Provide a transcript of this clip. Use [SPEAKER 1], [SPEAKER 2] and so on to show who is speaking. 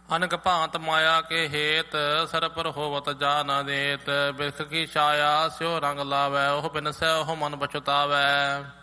[SPEAKER 1] ਅਨਕ ਭਾਂਤ ਮਾਇਆ ਕੇ ਹੇਤ, ਸਰ ਪਰ ਹੋਵਤ ਜਾ ਨ ਦੇਤ। ਬਿਰਖ ਕੀ ਛਾਇਆ ਸਿਓ ਰੰਗ ਲਾਵੈ, ਉਹ ਬਿਨਸੈ ਉਹ ਮਨ ਪਛੁਤਾਵੈ।